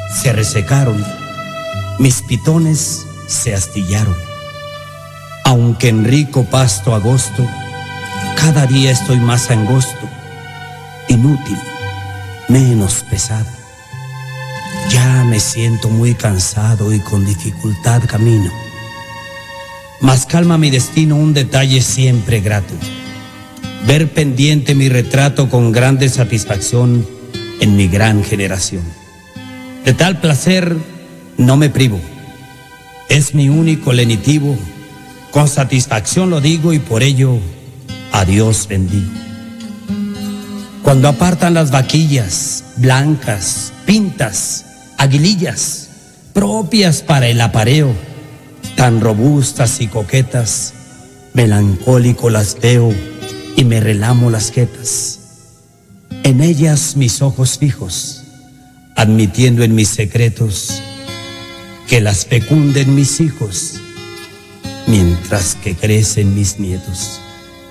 se resecaron, mis pitones se astillaron. Aunque en rico pasto agosto, cada día estoy más angosto, inútil, menos pesado. Ya me siento muy cansado y con dificultad camino. Mas calma mi destino un detalle siempre grato: ver pendiente mi retrato con grande satisfacción en mi gran generación. De tal placer no me privo, es mi único lenitivo. Con satisfacción lo digo y por ello a Dios bendigo. Cuando apartan las vaquillas blancas, pintas, aguilillas, propias para el apareo, tan robustas y coquetas, melancólico las veo y me relamo las jetas. En ellas mis ojos fijos, admitiendo en mis secretos que las fecunden mis hijos, mientras que crecen mis nietos.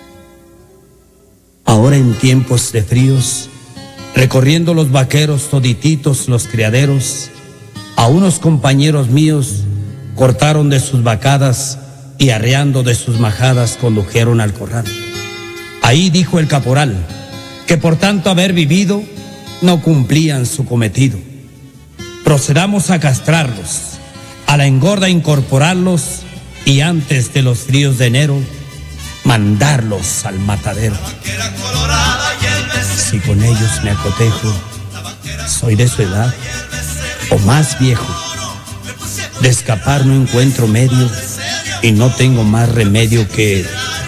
Ahora en tiempos de fríos, recorriendo los vaqueros todititos los criaderos, a unos compañeros míos cortaron de sus vacadas y arreando de sus majadas condujeron al corral. Ahí dijo el caporal que por tanto haber vivido no cumplían su cometido. Procedamos a castrarlos, a la engorda incorporarlos y antes de los fríos de enero mandarlos al matadero. Si con ellos me acotejo, soy de su edad o más viejo. De escapar no encuentro medio y no tengo más remedio que